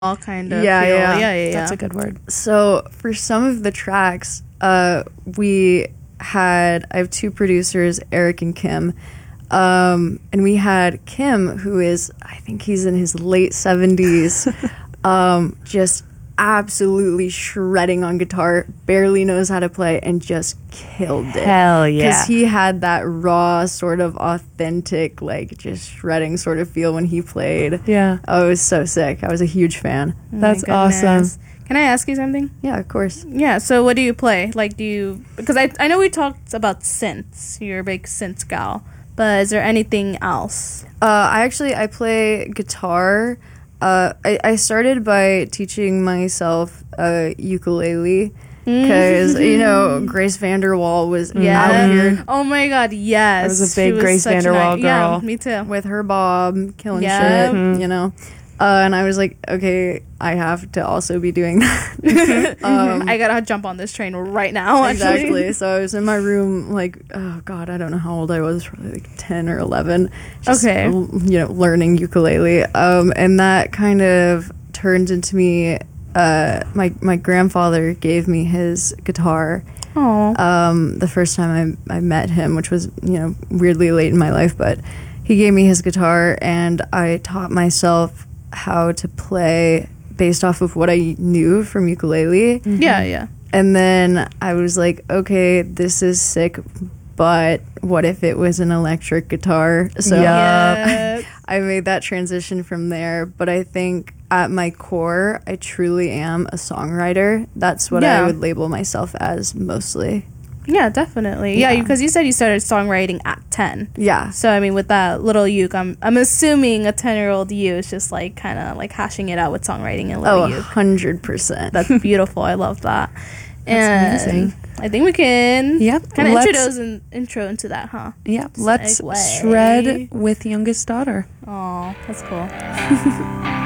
all kind of Yeah, feel. yeah. Yeah. That's a good word. So for some of the tracks, I have two producers, Eric and Kim. And we had Kim, who is, I think he's in his late 70s, just absolutely shredding on guitar, barely knows how to play, and just killed it. Hell yeah. Because he had that raw, sort of authentic, like, just shredding sort of feel when he played. Yeah. Oh, it was so sick. I was a huge fan. Oh my That's awesome. goodness. Can I ask you something? Yeah, of course. Yeah, so what do you play? Like, because I know we talked about synths. You're a big synth gal. But is there anything else? I play guitar. I started by teaching myself ukulele because, Grace Vanderwall was out here Oh my god, yes. I was a She big Grace such Vanderwall Yeah, girl. me too. with her bob, killing Yeah. shit, and I was like, okay, I have to also be doing that. I gotta jump on this train right now, actually. Exactly. So I was in my room, like, oh god, I don't know how old I was, probably like 10 or 11. Just, Okay. Learning ukulele. And that kind of turned into me. My grandfather gave me his guitar. Oh. The first time I met him, which was weirdly late in my life, but he gave me his guitar, and I taught myself how to play based off of what I knew from ukulele. Mm-hmm. Yeah. And then I was like, okay, this is sick, but what if it was an electric guitar? So Yes. I made that transition from there. But I think at my core, I truly am a songwriter. That's what I would label myself as mostly. Yeah, definitely. Yeah, because you said you started songwriting at 10. Yeah. So, I mean, with that little uke, I'm assuming a 10-year-old you is just, like, kind of, like, hashing it out with songwriting and little uke. 100%. That's beautiful. I love that. That's amazing. I think we can kind of intro into that, huh? Yep. Let's Segue. shred with youngest daughter. Oh, that's cool.